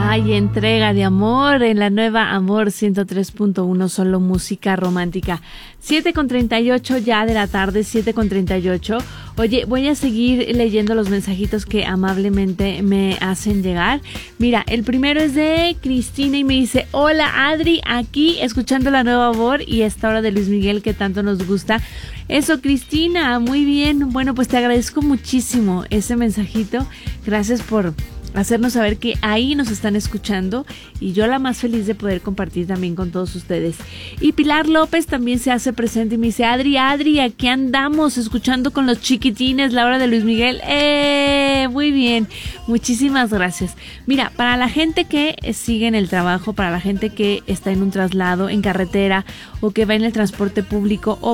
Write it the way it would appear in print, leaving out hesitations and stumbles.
Ay, entrega de amor en la nueva Amor 103.1, solo música romántica. 7:38 ya de la tarde, 7:38. Oye, voy a seguir leyendo los mensajitos que amablemente me hacen llegar. Mira, el primero es de Cristina y me dice: hola Adri, aquí escuchando la nueva Amor y esta hora de Luis Miguel que tanto nos gusta. Eso, Cristina, muy bien. Bueno, pues te agradezco muchísimo ese mensajito. Gracias por hacernos saber que ahí nos están escuchando y yo la más feliz de poder compartir también con todos ustedes. Y Pilar López también se hace presente y me dice: Adri, aquí andamos escuchando con los chiquitines la hora de Luis Miguel. Muy bien, muchísimas gracias. Mira, para la gente que sigue en el trabajo, para la gente que está en un traslado, en carretera o que va en el transporte público o